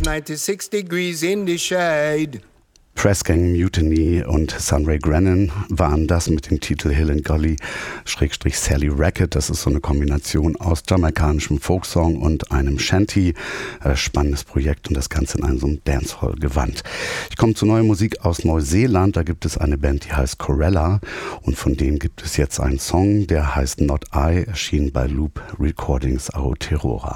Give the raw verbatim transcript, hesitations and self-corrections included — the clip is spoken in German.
ninety-six degrees in the shade. Pressgang Mutiny und Sunray Grennan waren das mit dem Titel Hill and Gully Schrägstrich Sally Racket. Das ist so eine Kombination aus jamaikanischem Folksong und einem Shanty. Äh, spannendes Projekt und das Ganze in einem so einem Dancehall-Gewand. Ich komme zu neuer Musik aus Neuseeland. Da gibt es eine Band, die heißt Corella und von denen gibt es jetzt einen Song, der heißt Not I, erschienen bei Loop Recordings Aotearoa.